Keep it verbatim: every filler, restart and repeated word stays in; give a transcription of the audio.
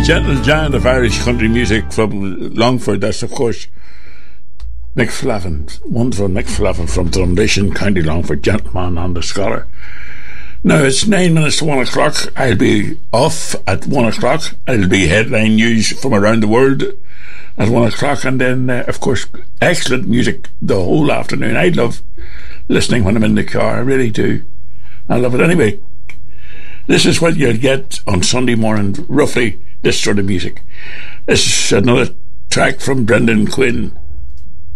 gentle giant of Irish country music from Longford, that's of course Mick Flavin, wonderful Mick Flavin from Drumlishan, County Longford, gentleman and a scholar. Now it's nine minutes to one o'clock. I'll be off at one o'clock. I'll be headline news from around the world at one o'clock, and then uh, of course excellent music the whole afternoon. I love listening when I'm in the car, I really do. I love it. Anyway, this is what you'll get on Sunday morning, roughly this sort of music. This is another track from Brendan Quinn.